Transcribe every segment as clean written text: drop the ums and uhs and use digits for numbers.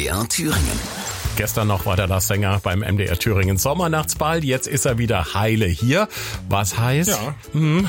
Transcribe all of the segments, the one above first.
MDR Thüringen. Gestern noch war der Lars Sänger beim MDR Thüringen Sommernachtsball. Jetzt ist er wieder heile hier. Was heißt? Ja. Nein,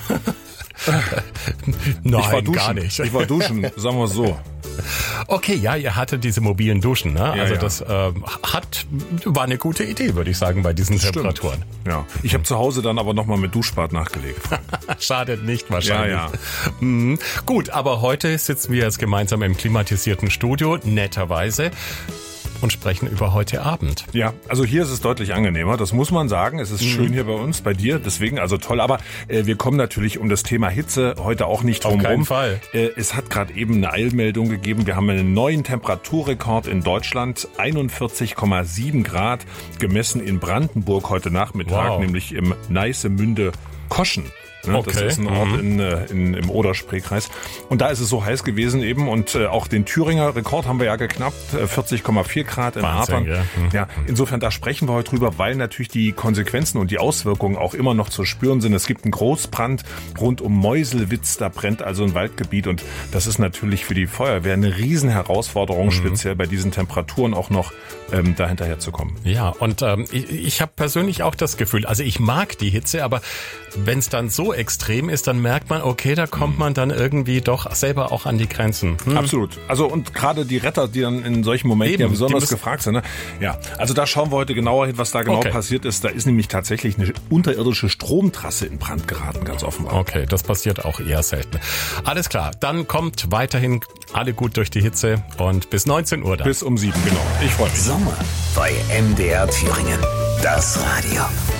ich war duschen. gar nicht. Ich war duschen, sagen wir so. Okay, ja, ihr hattet diese mobilen Duschen, ne? Ja, also ja. das war eine gute Idee, würde ich sagen, bei diesen Temperaturen. Ja, ich habe zu Hause dann aber nochmal mit Duschbad nachgelegt. Schadet nicht wahrscheinlich. Ja. Gut, aber heute sitzen wir jetzt gemeinsam im klimatisierten Studio, netterweise, und sprechen über heute Abend. Ja, also hier ist es deutlich angenehmer, das muss man sagen. Es ist schön hier bei uns, bei dir, deswegen also toll. Aber wir kommen natürlich um das Thema Hitze heute auch nicht drum rum. Auf keinen Fall. Es hat gerade eben eine Eilmeldung gegeben. Wir haben einen neuen Temperaturrekord in Deutschland, 41,7 Grad, gemessen in Brandenburg heute Nachmittag, nämlich im Neißemünde-Koschen. Ne, Okay. Das ist ein Ort im Oder-Spree-Kreis. Und da ist es so heiß gewesen eben. Und auch den Thüringer Rekord haben wir ja geknappt. 40,4 Grad in Wahnsinn, Apern. Ja, insofern, da sprechen wir heute drüber, weil natürlich die Konsequenzen und die Auswirkungen auch immer noch zu spüren sind. Es gibt einen Großbrand rund um Meuselwitz. Da brennt also ein Waldgebiet. Und das ist natürlich für die Feuerwehr eine Riesenherausforderung, speziell bei diesen Temperaturen auch noch da hinterher zu kommen. Ja, und ich habe persönlich auch das Gefühl, also ich mag die Hitze, aber wenn es dann so extrem ist, dann merkt man, okay, da kommt man dann irgendwie doch selber auch an die Grenzen. Absolut. Also und gerade die Retter, die dann in solchen Momenten Eben, ja besonders müssen gefragt sind. Ne? Ja, also da schauen wir heute genauer hin, was da genau passiert ist. Da ist nämlich tatsächlich eine unterirdische Stromtrasse in Brand geraten, ganz offenbar. Okay, das passiert auch eher selten. Alles klar, dann kommt weiterhin alle gut durch die Hitze und bis 19 Uhr dann. Bis um 7, genau. Ich freue mich. Sommer bei MDR Thüringen. Das Radio.